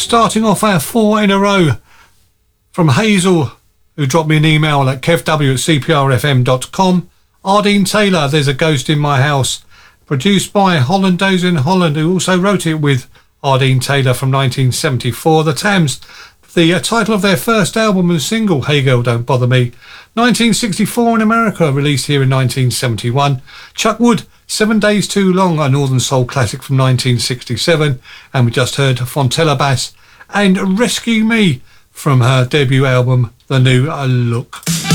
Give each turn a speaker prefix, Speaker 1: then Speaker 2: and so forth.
Speaker 1: Starting off our 4 in a row from Hazel, who dropped me an email at kevw@cprfm.com. Ardeen Taylor, There's a Ghost in My House, produced by Hollandos in Holland, who also wrote it with Ardeen Taylor from 1974. The Tams, the title of their first album and single, Hey Girl Don't Bother Me. 1964 in America, released here in 1971. Chuck Wood, 7 Days Too Long, a Northern Soul classic from 1967. And we just heard Fontella Bass and Rescue Me from her debut album, The New Look.